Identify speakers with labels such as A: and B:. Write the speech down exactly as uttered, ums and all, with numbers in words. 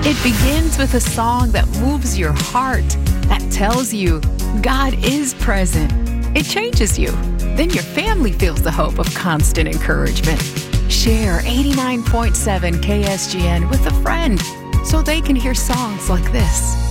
A: It begins with a song that moves your heart, that tells you God is present. It changes you. Then your family feels the hope of constant encouragement. Share eighty-nine point seven K S G N with a friend so they can hear songs like this.